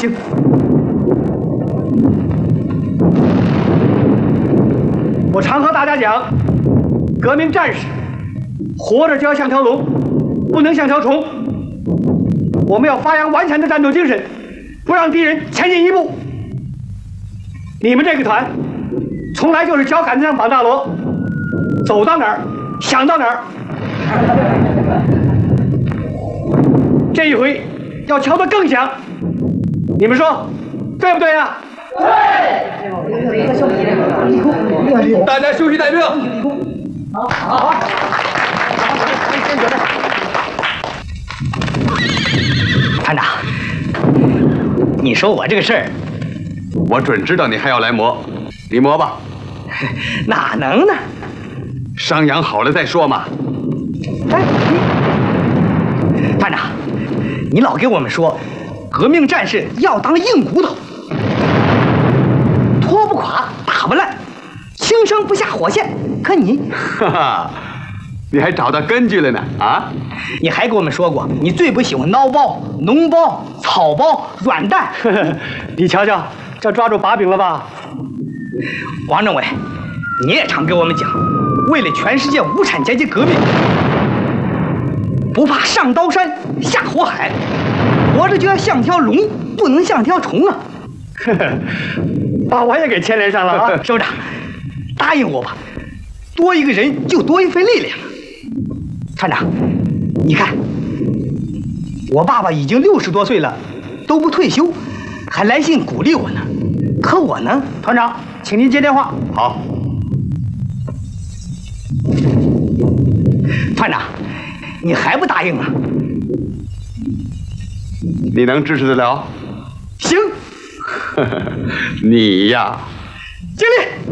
行。我常和大家讲，革命战士活着就要像条龙，不能像条虫。我们要发扬顽强的战斗精神，不让敌人前进一步。你们这个团，从来就是脚杆子上绑大锣，走到哪儿想到哪儿。这一回要敲得更响，你们说对不对呀？对。 大家休息待命。好。 团长，你说我这个事儿， 我准知道你还要来磨，你磨吧。 哪能呢？ 伤养好了再说嘛。 哎，团长，你老给我们说，革命战士要当硬骨头，拖不垮，打不烂，轻生不下火线。可你， 哈哈，你还找到根据了呢啊！ 你还给我们说过，你最不喜欢孬包、脓包、草包、软蛋。 你瞧瞧，这抓住把柄了吧？ 王政委，你也常给我们讲，为了全世界无产阶级革命，不怕上刀山下火海，活着就要像条龙，不能像条虫啊！ 把我也给牵连上了啊！ 首长，答应我吧，多一个人就多一份力量。团长，你看，我爸爸已经60多岁了，都不退休，还来信鼓励我呢。可我呢， 团长，请您接电话。 好。 团长，你还不答应啊？ 你能支持得了？ 行。 你呀， 经理。